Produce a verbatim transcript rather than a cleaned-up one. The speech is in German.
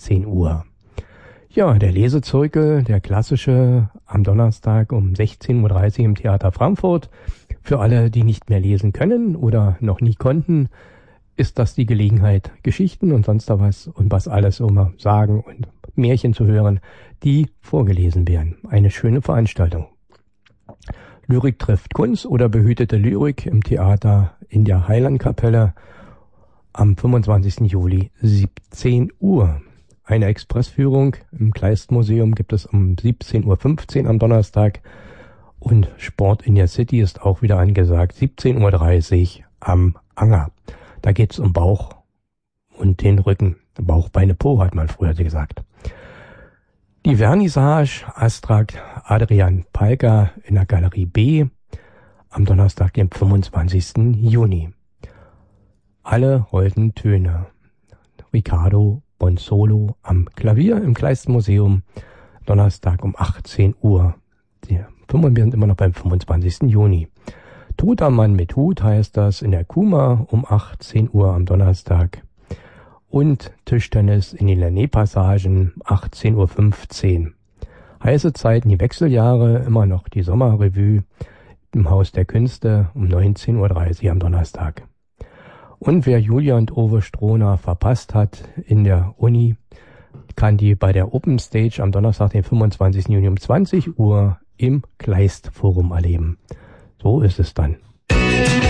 sechzehn Uhr. Ja, der Lesezirkel, der klassische, am Donnerstag um sechzehn Uhr dreißig im Theater Frankfurt. Für alle, die nicht mehr lesen können oder noch nie konnten, ist das die Gelegenheit, Geschichten und sonst was und was alles immer sagen und Märchen zu hören, die vorgelesen werden. Eine schöne Veranstaltung. Lyrik trifft Kunst oder behütete Lyrik im Theater in der Heilandkapelle am fünfundzwanzigsten Juli, siebzehn Uhr. Eine Expressführung im Kleistmuseum gibt es um siebzehn Uhr fünfzehn am Donnerstag und Sport in der City ist auch wieder angesagt, siebzehn Uhr dreißig am Anger. Da geht's um Bauch und den Rücken. Bauch, Beine, Po hat man früher gesagt. Die Vernissage Astrakt Adrian Palka in der Galerie B am Donnerstag, dem fünfundzwanzigsten Juni. Alle holden Töne. Riccardo Bonsolo am Klavier im Kleistmuseum, Donnerstag um achtzehn Uhr. Wir sind immer noch beim fünfundzwanzigsten Juni. Toter Mann mit Hut heißt das in der Kuma um achtzehn Uhr am Donnerstag. Und Tischtennis in den Lenné-Passagen achtzehn Uhr fünfzehn. Heiße Zeiten, die Wechseljahre, immer noch die Sommerrevue im Haus der Künste um neunzehn Uhr dreißig am Donnerstag. Und wer Julia und Uwe Strohner verpasst hat in der Uni, kann die bei der Open Stage am Donnerstag, den fünfundzwanzigsten Juni um zwanzig Uhr im Kleist Forum erleben. So ist es dann.